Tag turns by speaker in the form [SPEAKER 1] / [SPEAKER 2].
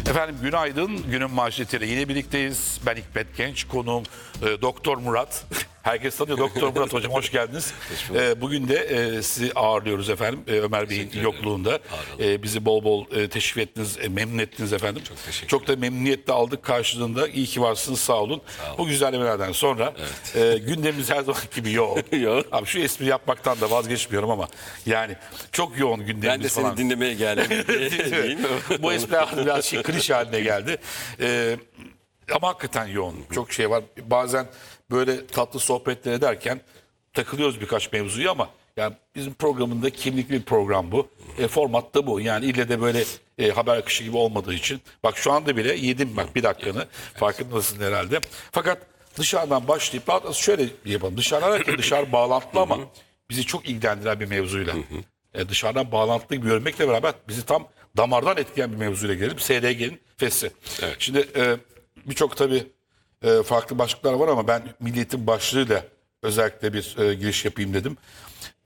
[SPEAKER 1] Efendim günaydın. Günün manşetiyle yine birlikteyiz. Ben Hikmet Genç, konuğum Doktor Murat. Herkes tanıyor Doktor Murat hocam, hoş geldiniz. Bugün de sizi ağırlıyoruz efendim. Ömer Bey'in yokluğunda. Bizi bol bol teşrif ettiniz, memnun ettiniz efendim.
[SPEAKER 2] Çok teşekkür
[SPEAKER 1] Çok da memnuniyetle aldık karşılığında. İyi ki varsınız, sağ olun. Bu güzellemelerden sonra gündemimiz her zaman gibi yoğun. Abi şu espri yapmaktan da vazgeçmiyorum ama yani çok yoğun gündemimiz
[SPEAKER 2] Ben de seni
[SPEAKER 1] falan.
[SPEAKER 2] dinlemeye geldim. Değil mi?
[SPEAKER 1] Bu espri biraz klişe haline geldi. Ama hakikaten yoğun. Çok şey var. Bazen böyle tatlı sohbetler ederken takılıyoruz birkaç mevzuyu ama yani bizim programında kimlikli bir program bu. Format da bu. Yani ille de böyle haber akışı gibi olmadığı için. Bak şu anda bile yedim bak bir dakikanı. Farkındasın herhalde. Fakat dışarıdan başlayıp daha şöyle yapalım. Dışarıdan dışarı bağlantılı ama bizi çok ilgilendiren bir mevzuyla. Dışarıdan bağlantılı bir görmekle beraber bizi tam damardan etkileyen bir mevzuyla gelelim. SDG'nin FES'i.
[SPEAKER 2] Evet.
[SPEAKER 1] Şimdi birçok tabii farklı başlıklar var ama ben milliyetin başlığıyla özellikle bir giriş yapayım dedim.